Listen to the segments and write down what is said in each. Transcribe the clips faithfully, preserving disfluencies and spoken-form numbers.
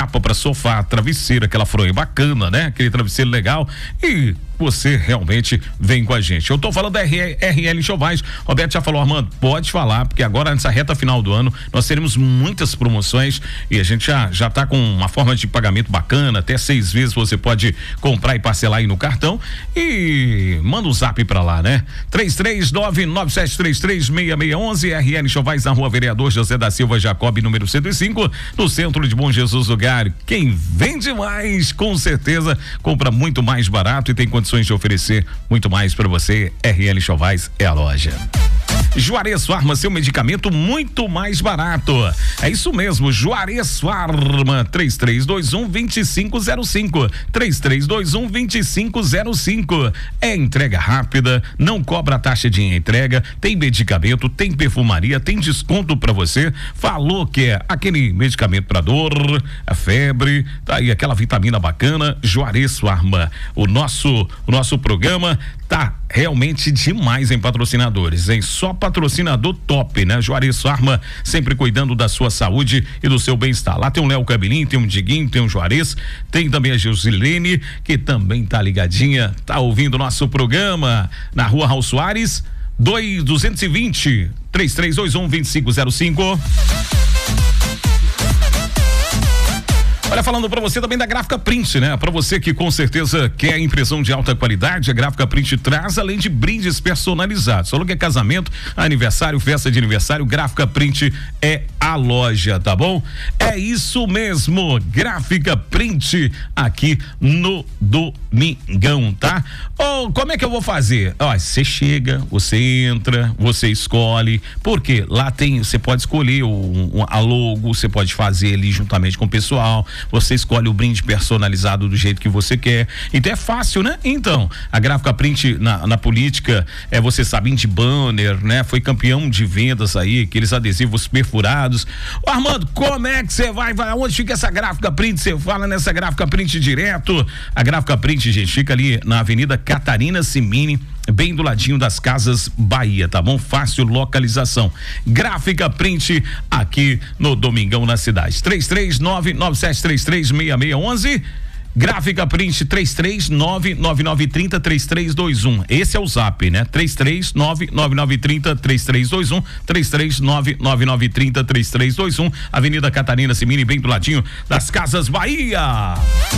capa para sofá, travesseiro, aquela fronha bacana, né? Aquele travesseiro legal e você realmente vem com a gente. Eu tô falando da R L Enxovais. Roberto já falou, Armando, pode falar, porque agora nessa reta final do ano nós teremos muitas promoções e a gente já já tá com uma forma de pagamento bacana, até seis vezes você pode comprar e parcelar aí no cartão e manda um zap pra lá, né? três três nove nove sete três três seis seis um um, R L Enxovais na Rua Vereador José da Silva Jacob, número cento e cinco, no centro de Bom Jesus do Garo. Quem vende mais, com certeza, compra muito mais barato e tem condições de oferecer muito mais para você. R L Enxovais é a loja. Juarez Farma, seu medicamento muito mais barato. É isso mesmo, Juarez Farma, três três dois um, dois cinco zero cinco, três três dois um, dois cinco zero cinco. É entrega rápida, não cobra taxa de entrega, tem medicamento, tem perfumaria, tem desconto para você. Falou que é aquele medicamento para dor, a febre, tá aí aquela vitamina bacana. Juarez Farma, o nosso, o nosso programa tá realmente demais em patrocinadores, hein? Só patrocinador top, né? Juarez Farma, sempre cuidando da sua saúde e do seu bem-estar. Lá tem o Léo Cabelinho, tem o Diguinho, tem o Juarez, tem também a Gilzilene, que também tá ligadinha, tá ouvindo o nosso programa na Rua Raul Soares, duzentos e vinte, três três dois um, dois cinco zero cinco. Olha, falando para você também da Gráfica Print, né? Para você que com certeza quer impressão de alta qualidade, a Gráfica Print traz, além de brindes personalizados. Falou que é casamento, aniversário, festa de aniversário, Gráfica Print é a loja, tá bom? É isso mesmo, Gráfica Print aqui no Domingão, tá? Ou como é que eu vou fazer? Ó, você chega, você entra, você escolhe, porque lá tem, você pode escolher o, a logo, você pode fazer ali juntamente com o pessoal. Você escolhe o brinde personalizado do jeito que você quer. Então é fácil, né? Então, a Gráfica Print na, na política, é, você sabe, de banner, né? Foi campeão de vendas aí, aqueles adesivos perfurados. Ô, Armando, como é que você vai? Vai onde fica essa Gráfica Print? Você fala nessa Gráfica Print direto. A Gráfica Print, gente, fica ali na Avenida Catarina Simini, bem do ladinho das Casas Bahia, tá bom? Fácil localização. Gráfica Print aqui no Domingão na cidade. três três nove nove sete três três seis seis um um. Gráfica Print três três nove nove nove três zero três três dois um. Esse é o zap, né? três três nove nove nove três zero três três dois um, três três nove nove nove três zero três três dois um, Avenida Catarina Simini, bem do ladinho das Casas Bahia.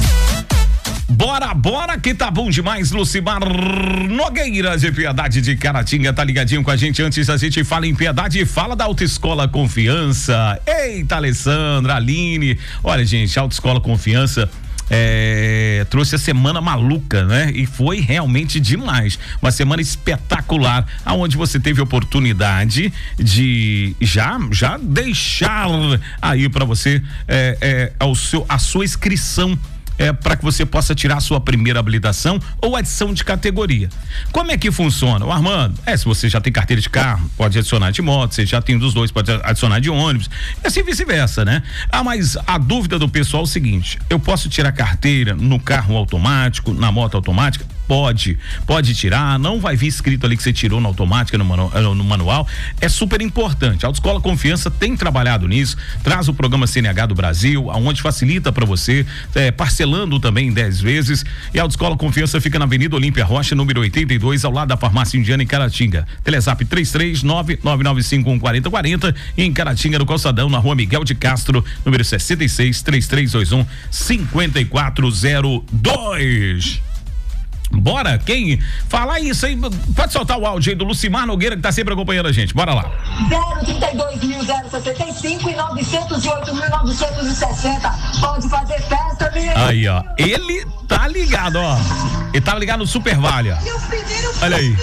Bora, bora, que tá bom demais. Lucimar Nogueira de Piedade de Caratinga tá ligadinho com a gente. Antes a gente fala em Piedade, fala da Autoescola Confiança. Eita, Alessandra, Aline. Olha, gente, Autoescola Confiança É, trouxe a semana maluca, né? E foi realmente demais, uma semana espetacular, aonde você teve oportunidade de já já deixar aí para você é, é, ao seu, a sua inscrição. É, para que você possa tirar a sua primeira habilitação ou adição de categoria. Como é que funciona? O Armando, é, se você já tem carteira de carro, pode adicionar de moto, você já tem dos dois, pode adicionar de ônibus, e assim vice-versa, né? Ah, mas a dúvida do pessoal é o seguinte: eu posso tirar carteira no carro automático, na moto automática? Pode, pode tirar, não vai vir escrito ali que você tirou na automática, no manual, no manual. É super importante. A Autoescola Confiança tem trabalhado nisso, traz o programa C N H do Brasil, aonde facilita para você, é, parcelando também em dez vezes. E a Autoescola Confiança fica na Avenida Olímpia Rocha, número oitenta e dois, ao lado da Farmácia Indiana, em Caratinga. Telezap três três nove nove nove cinco um quatro zero quatro zero, e em Caratinga, no Calçadão, na Rua Miguel de Castro, número sessenta e seis, três três dois um, cinco quatro zero dois. Bora, quem falar isso aí, pode soltar o áudio aí do Lucimar Nogueira, que tá sempre acompanhando a gente, bora lá. zero trinta e dois mil, zero sessenta e cinco e novecentos e oito mil novecentos e sessenta. Pode fazer festa, menino. Aí, ó, ele tá ligado, ó. Ele tá ligado no Super Vale, ó. Olha aí.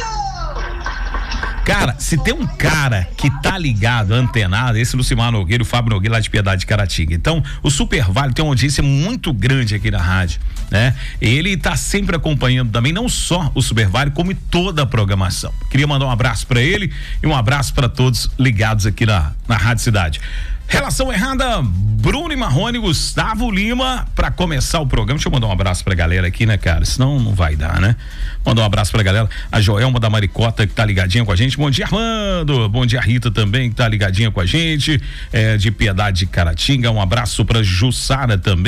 Cara, se tem um cara que tá ligado, antenado, esse Lucimar Nogueira, o Fábio Nogueira lá de Piedade de Caratinga. Então, o Super Vale tem uma audiência muito grande aqui na rádio, né? Ele tá sempre acompanhando também, não só o Super Vale, como toda a programação. Queria mandar um abraço pra ele e um abraço pra todos ligados aqui na, na Rádio Cidade. Relação errada, Bruno e Marrone, Gustavo Lima, pra começar o programa. Deixa eu mandar um abraço pra galera aqui, né, cara? Senão não vai dar, né? Mandar um abraço pra galera. A Joelma da Maricota, que tá ligadinha com a gente. Bom dia, Armando. Bom dia, Rita também, que tá ligadinha com a gente. É, de Piedade de Caratinga. Um abraço pra Jussara também.